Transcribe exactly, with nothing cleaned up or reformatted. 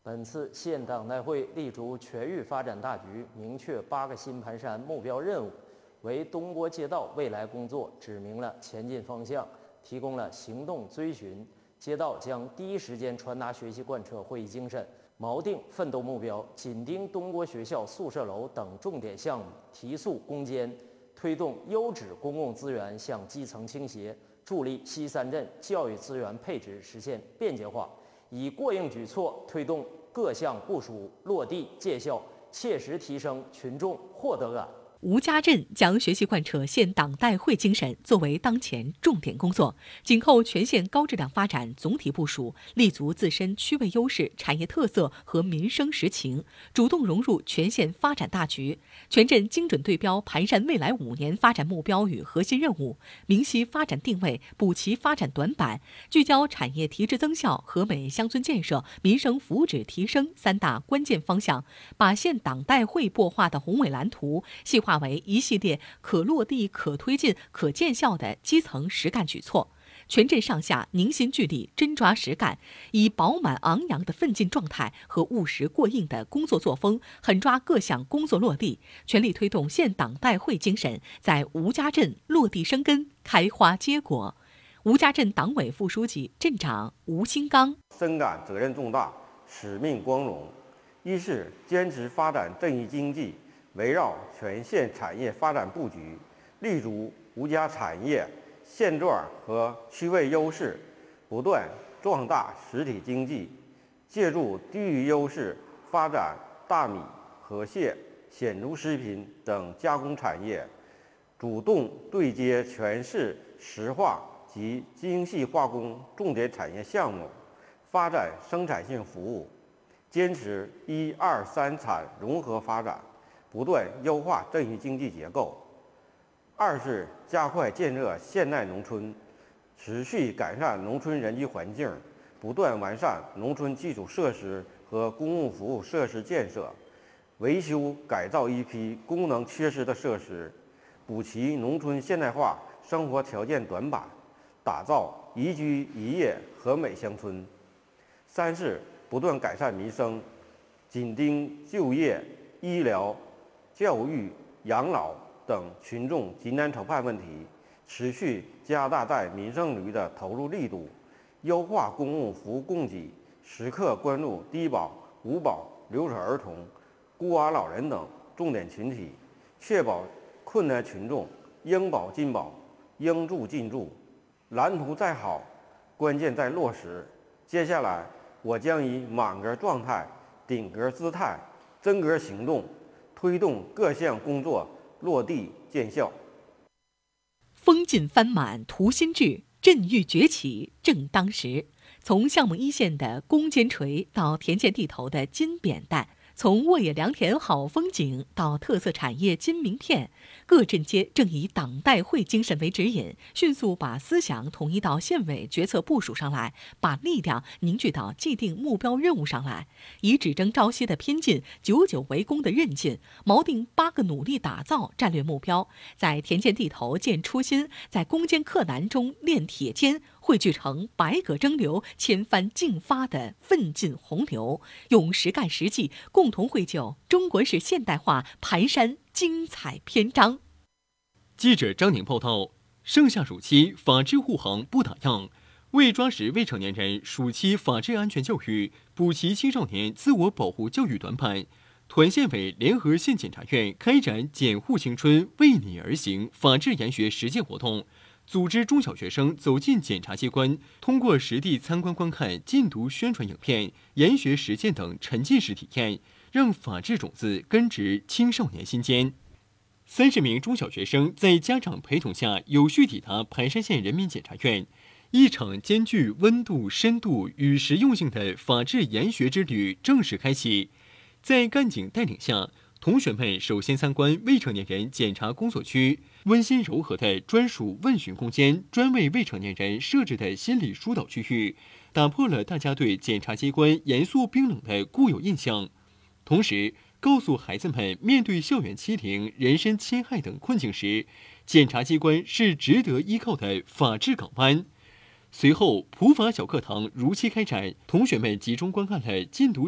本次县党代会立足全域发展大局，明确八个新盘山目标任务，为东郭街道未来工作指明了前进方向，提供了行动追寻。街道将第一时间传达学习贯彻会议精神，锚定奋斗目标，紧盯东郭学校宿舍楼等重点项目，提速攻坚，推动优质公共资源向基层倾斜，助力西三镇教育资源配置实现便捷化。以过硬举措推动各项部署落地见效，切实提升群众获得感。 吴家镇将学习贯彻县党代会精神作为当前重点工作，紧扣全县高质量发展总体部署，立足自身区位优势、产业特色和民生实情，主动融入全县发展大局，全镇精准对标盘山未来五年发展目标与核心任务，明晰发展定位，补齐发展短板，聚焦产业提质增效、和美乡村建设、民生福祉提升三大关键方向，把县党代会擘画的宏伟蓝图细化化为一系列可落地、可推进、可见效的基层实干举措，全镇上下凝心聚力，真抓实干，以饱满昂扬的奋进状态和务实过硬的工作作风，狠抓各项工作落地，全力推动县党代会精神在吴家镇落地生根、开花结果。吴家镇党委副书记、镇长吴新刚深感责任重大、使命光荣。一是坚持发展镇域经济，围绕全县产业发展布局，立足吴家产业现状和区位优势，不断壮大实体经济，借助地域优势发展大米、河蟹、鲜猪食品等加工产业，主动对接全市石化及精细化工重点产业项目，发展生产性服务，坚持一二三产融合发展，不断优化镇域经济结构。二是加快建设现代农村，持续改善农村人居环境，不断完善农村基础设施和公共服务设施建设，维修改造一批功能缺失的设施，补齐农村现代化生活条件短板，打造宜居宜业和美乡村。三是不断改善民生，紧盯就业、医疗、教育、养老等群众急难愁盼问题，持续加大在民生领域的投入力度，优化公共服务供给，时刻关注低保、无保、留守儿童、孤寡老人等重点群体，确保困难群众应保尽保、应助尽助。蓝图再好，关键在落实。接下来，我将以满格状态、顶格姿态、真格行动，推动各项工作落地见效。 风劲帆满图新志，镇域崛起正当时。从项目一线的攻坚锤到田间地头的金扁担，从沃野良田好风景到特色产业金名片，各镇街正以党代会精神为指引，迅速把思想统一到县委决策部署上来，把力量凝聚到既定目标任务上来，以只争朝夕的拼劲、久久为功的韧劲，锚定八个努力打造战略目标，在田间地头见初心，在攻坚克难中练铁坚，汇聚成百舸争流、千帆竞发的奋进洪流，用实干实际共同绘就中国式现代化盘山精彩篇章。 记者张宁报道：盛夏暑期法治护航不打烊，为抓实未成年人暑期法治安全教育，补齐青少年自我保护教育短板，团县委联合县检察院开展“检护青春，为你而行”法治研学实践活动，组织中小学生走进检察机关，通过实地参观观看、禁毒宣传影片、研学实践等沉浸式体验，让法治种子根植青少年心间。三十名中小学生在家长陪同下有序抵达盘山县人民检察院，一场兼具温度、深度与实用性的法治研学之旅正式开启。在干警带领下，同学们首先参观未成年人检查工作区，温馨柔和的专属问询空间，专为未成年人设置的心理疏导区域，打破了大家对检察机关严肃冰冷的固有印象，同时告诉孩子们，面对校园欺凌、人身侵害等困境时，检察机关是值得依靠的法治港湾。随后，普法小课堂如期开展，同学们集中观看了禁毒